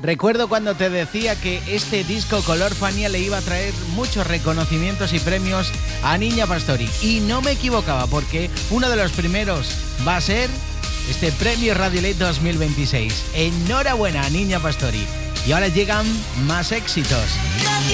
Recuerdo cuando te decía que este disco Color Fania le iba a traer muchos reconocimientos y premios a Niña Pastori. Y no me equivocaba, porque uno de los primeros va a ser este premio Radio Late 2026. Enhorabuena, Niña Pastori. Y ahora llegan más éxitos.